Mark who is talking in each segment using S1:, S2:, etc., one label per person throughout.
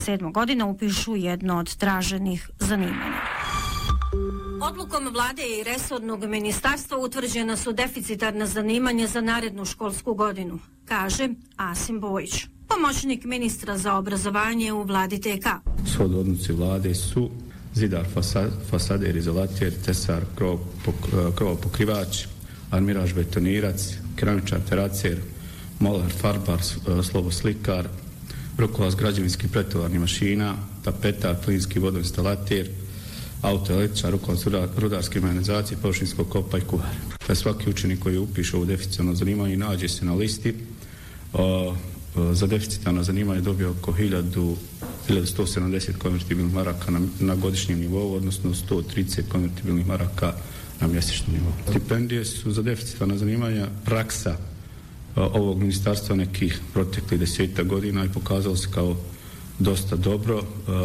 S1: 7. godina upišu jedno od traženih zanimanja. Odlukom vlade i resornog ministarstva utvrđena su deficitarna zanimanja za narednu školsku godinu, kaže Asim Bojić, pomoćnik ministra za obrazovanje u vladi TK.
S2: Shod odluci vlade su zidar, fasader, izolater, tesar, krovopokrivač, armiraž, betonirac, keramičar, teracer, molar, farbar, sloboslikar, rukovac građevinskih pretovarnih mašina, tapetar, plinski vodoinstalater, autoelektričar, rukovac rudarske mehanizacije, površinskog kopa i kuvar. Svaki učenik koji upiše ovo deficitarno zanimanje nađe se na listi. Za deficitarno zanimanje dobio oko 1170 konvertibilnih maraka na godišnjem nivou, odnosno 130 konvertibilnih maraka na mjesečnom nivou. Stipendije su za deficitarna zanimanja praksa ovog ministarstva nekih proteklih 10 godina i pokazalo se kao dosta dobro.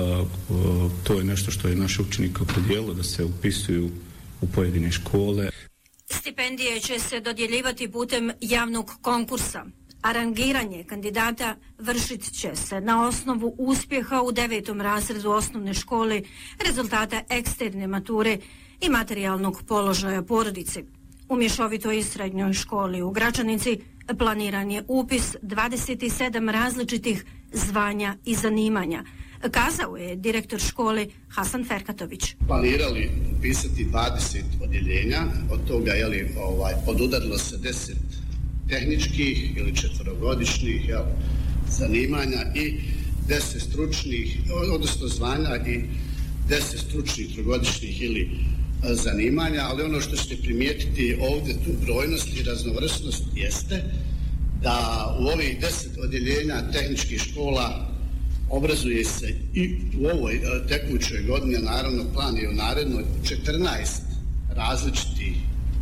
S2: To je nešto što je naše učenike opredijelo da se upisuju u pojedine škole.
S1: Stipendije će se dodjeljivati putem javnog konkursa. A rangiranje kandidata vršit će se na osnovu uspjeha u 9. razredu osnovne škole, rezultata eksterne mature i materijalnog položaja porodice. U mješovitoj srednjoj školi u Gračanici planiran je upis 27 različitih zvanja i zanimanja, kazao je direktor škole Hasan Ferkatović.
S3: Planirali upisati 20 odjeljenja, od toga podudarilo se 10 tehničkih ili 4-godišnjih zanimanja i 10 stručnih, odnosno zvanja i 10 stručnih 3-godišnjih ili zanimanja, ali ono što ćete primijetiti ovdje tu brojnost i raznovrsnost jeste da u ovih 10 odjeljenja tehničkih škola obrazuje se i u ovoj tekućoj godini, naravno plan je u narednoj 14 različitih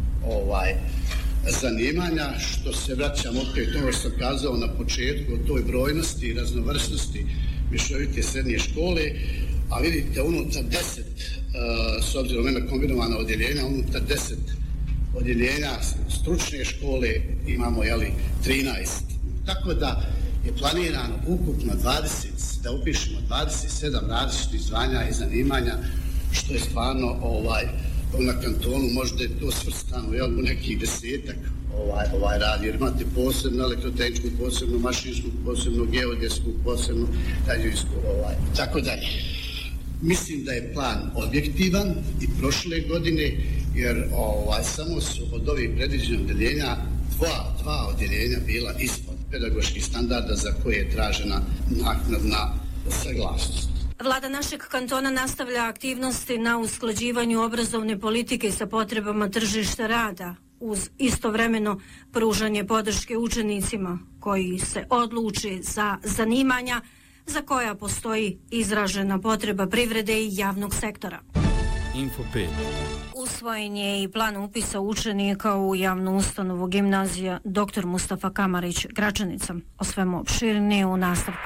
S3: zanimanja, što se vraćam opet ono što sam kazao na početku o toj brojnosti i raznovrsnosti mješovite srednje škole, a vidite unutar 10, s obzirom na kombinovana odjeljenja, unutar 10 odjeljenja stručne škole imamo 13. Tako da je planirano ukupno da upišemo 27 različitih zvanja i zanimanja, što je stvarno na kantonu, možda je to svrstano u nekih 10-ak radi, jer imate posebno elektrotehničku, posebno mašinsku, posebno geodetsku, posebno građevinsku, tako dalje. Mislim da je plan objektivan i prošle godine, jer samo su od ovih predviđenih odjeljenja dva odjeljenja bila ispod pedagoških standarda za koje je tražena naknadna saglasnost.
S1: Vlada našeg kantona nastavlja aktivnosti na usklađivanju obrazovne politike sa potrebama tržišta rada, uz istovremeno pružanje podrške učenicima koji se odluče za zanimanja za koja postoji izražena potreba privrede i javnog sektora.
S4: Info 5.
S1: Usvojen je i plan upisa učenika u javnu ustanovu gimnazija dr. Mustafa Kamarić Gračanica. O svemu opširnije u nastavku.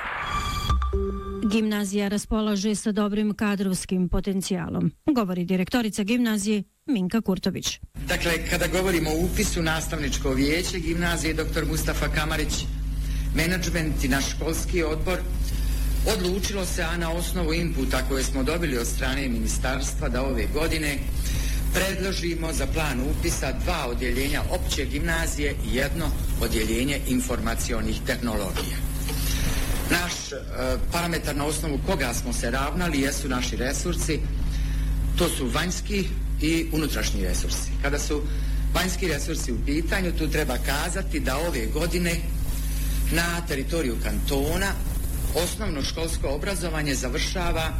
S1: Gimnazija raspolaže sa dobrim kadrovskim potencijalom, govori direktorica gimnazije Minka Kurtović.
S5: Dakle, kada govorimo o upisu, nastavničko vijeće gimnazije dr. Mustafa Kamarić, menadžment i naš školski odbor odlučilo se, a na osnovu inputa koje smo dobili od strane ministarstva, da ove godine predložimo za plan upisa 2 odjeljenja opće gimnazije i 1 odjeljenje informacionih tehnologija. Naš parametar na osnovu koga smo se ravnali jesu naši resursi, to su vanjski i unutrašnji resursi. Kada su vanjski resursi u pitanju, tu treba kazati da ove godine na teritoriju kantona osnovno školsko obrazovanje završava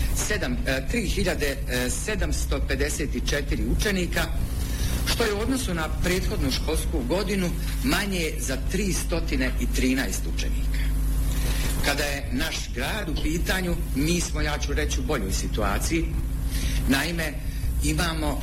S5: 3754 učenika, što je u odnosu na prethodnu školsku godinu manje za 313 učenika. Kada je naš grad u pitanju, mi smo, ja ću reći, u boljoj situaciji. Naime, imamo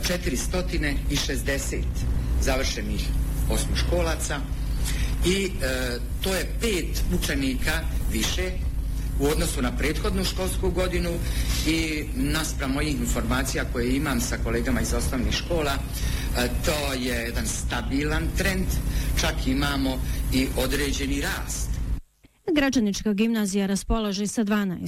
S5: 460 završenih osmoškolaca i to je 5 učenika više u odnosu na prethodnu školsku godinu i naspram mojih informacija koje imam sa kolegama iz osnovnih škola, to je jedan stabilan trend, čak imamo i određeni rast.
S1: Gračanička gimnazija raspolaže sa 12